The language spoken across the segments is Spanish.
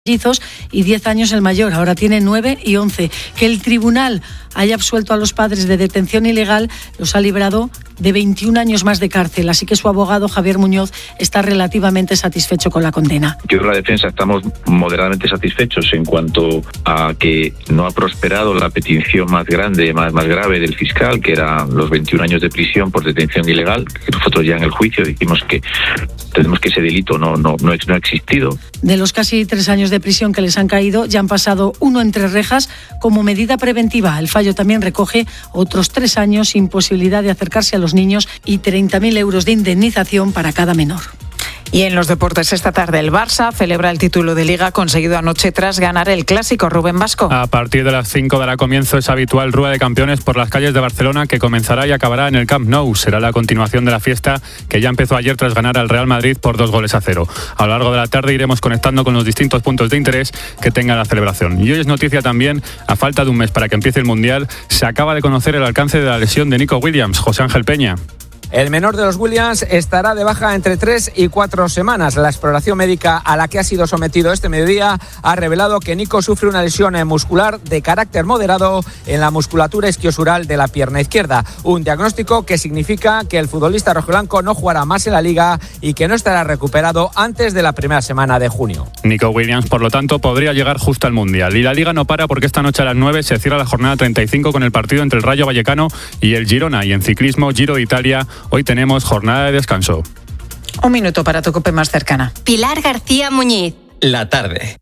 mellizos y 10 años el mayor, ahora tiene 9 y 11. Que el tribunal haya absuelto a los padres de detención ilegal los ha librado de 21 años más de cárcel, así que su abogado Javier Muñoz está relativamente satisfecho con la condena. Yo en la defensa estamos moderadamente satisfechos en cuanto a que no ha prosperado la petición más grande, más grave del fiscal, que era los 21 años de prisión por detención ilegal, que nosotros ya en el juicio dijimos que tenemos que ese delito no ha existido. De los casi 3 años de prisión que les han caído, ya han pasado 1 entre rejas como medida preventiva. El fallo también recoge otros 3 años sin posibilidad de acercarse a los niños y 30.000 euros de indemnización para cada menor. Y en los deportes esta tarde el Barça celebra el título de Liga conseguido anoche tras ganar el Clásico. Rubén Vasco. A partir de las 5 dará comienzo esa habitual rueda de campeones por las calles de Barcelona que comenzará y acabará en el Camp Nou. Será la continuación de la fiesta que ya empezó ayer tras ganar al Real Madrid por 2-0. A lo largo de la tarde iremos conectando con los distintos puntos de interés que tenga la celebración. Y hoy es noticia también, a falta de un mes para que empiece el Mundial, se acaba de conocer el alcance de la lesión de Nico Williams. José Ángel Peña. El menor de los Williams estará de baja entre 3 y 4 semanas. La exploración médica a la que ha sido sometido este mediodía ha revelado que Nico sufre una lesión muscular de carácter moderado en la musculatura isquiosural de la pierna izquierda. Un diagnóstico que significa que el futbolista rojiblanco no jugará más en la Liga y que no estará recuperado antes de la primera semana de junio. Nico Williams, por lo tanto, podría llegar justo al Mundial. Y la Liga no para porque esta noche a las 9 se cierra la jornada 35 con el partido entre el Rayo Vallecano y el Girona. Y en ciclismo, Giro de Italia, hoy tenemos jornada de descanso. 1 minuto para tu COPE más cercana. Pilar García Muñiz. La tarde.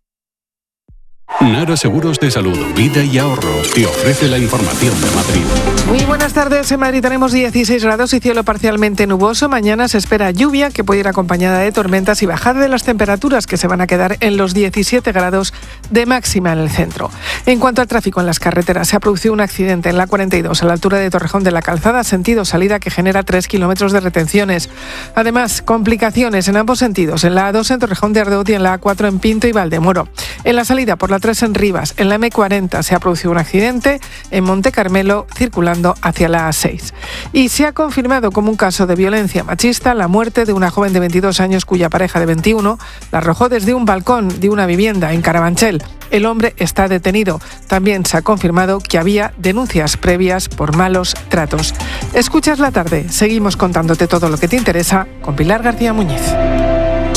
Nara Seguros de Salud, Vida y Ahorro te ofrece la información de Madrid. Muy buenas tardes. En Madrid tenemos 16 grados y cielo parcialmente nuboso. Mañana se espera lluvia que puede ir acompañada de tormentas y bajada de las temperaturas que se van a quedar en los 17 grados de máxima en el centro. En cuanto al tráfico en las carreteras, se ha producido un accidente en la 42 a la altura de Torrejón de la Calzada, sentido salida, que genera 3 kilómetros de retenciones. Además, complicaciones en ambos sentidos, en la A2 en Torrejón de Ardoz y en la A4 en Pinto y Valdemoro. En la salida por la 3 en Rivas, en la M40 se ha producido un accidente en Monte Carmelo circulando hacia la A6. Y se ha confirmado como un caso de violencia machista la muerte de una joven de 22 años cuya pareja de 21 la arrojó desde un balcón de una vivienda en Carabanchel. El hombre está detenido. También se ha confirmado que había denuncias previas por malos tratos. Escuchas la tarde. Seguimos contándote todo lo que te interesa con Pilar García Muñiz.